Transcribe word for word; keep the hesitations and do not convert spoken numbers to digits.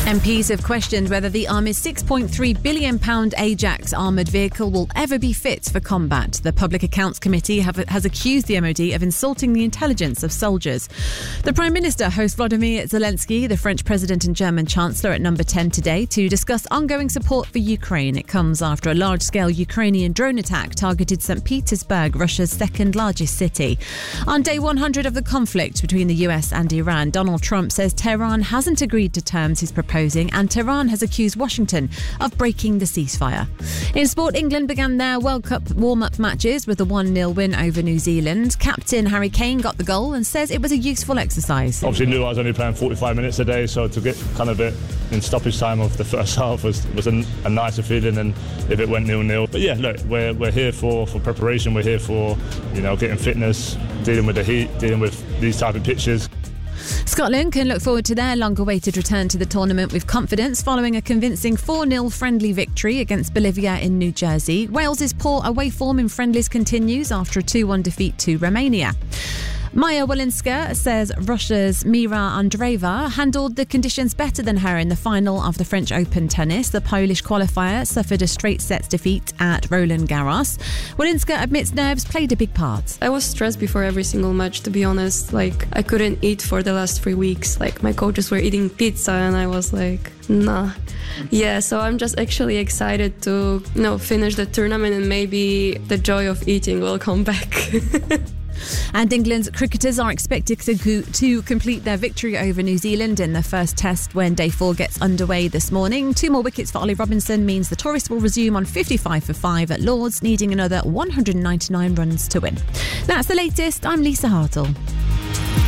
M Ps have questioned whether the Army's six point three billion pounds Ajax armoured vehicle will ever be fit for combat. The Public Accounts Committee have, has accused the M O D of insulting the intelligence of soldiers. The Prime Minister hosts Volodymyr Zelensky, the French President and German Chancellor, at number ten today to discuss ongoing support for Ukraine. It comes after a large-scale Ukrainian drone attack targeted Saint Petersburg, Russia's second largest city. On day one hundred of the conflict between the U S and Iran, Donald Trump says Tehran hasn't agreed to terms he's proposing, and Tehran has accused Washington of breaking the ceasefire. In sport, England began their World Cup warm-up matches with a one nil win over New Zealand. Captain Harry Kane got the goal and says it was a useful exercise. Obviously knew I was only playing forty-five minutes a day, so to get kind of it in stoppage time of the first half was, was a, a nicer feeling than if it went nil nil. But yeah, look, we're we're here for, for preparation, we're here for, you know, getting fitness, dealing with the heat, dealing with these type of pitches. Scotland can look forward to their long-awaited return to the tournament with confidence following a convincing four nil friendly victory against Bolivia in New Jersey. Wales's poor away form in friendlies continues after a two one defeat to Romania. Maya Walinska says Russia's Mira Andreeva handled the conditions better than her in the final of the French Open tennis. The Polish qualifier suffered a straight sets defeat at Roland Garros. Walinska admits nerves played a big part. I was stressed before every single match, to be honest. Like, I couldn't eat for the last three weeks. Like, my coaches were eating pizza and I was like, nah. Yeah, so I'm just actually excited to, you know, finish the tournament and maybe the joy of eating will come back. And England's cricketers are expected to, to complete their victory over New Zealand in the first test when day four gets underway this morning. Two more wickets for Ollie Robinson means the tourists will resume on fifty-five for five at Lord's, needing another one hundred ninety-nine runs to win. That's the latest. I'm Lisa Hartle.